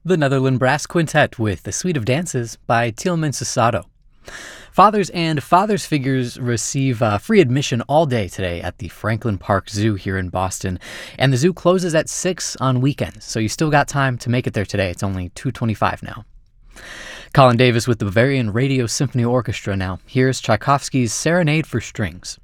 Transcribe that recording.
The Netherland Brass Quintet with The Suite of Dances by Tielman Susato. Fathers and fathers figures receive free admission all day today at the Franklin Park Zoo here in Boston. And the zoo closes at 6 on weekends, so you still got time to make it there today. It's only 2:25 now. Colin Davis with the Bavarian Radio Symphony Orchestra now. Here's Tchaikovsky's Serenade for Strings.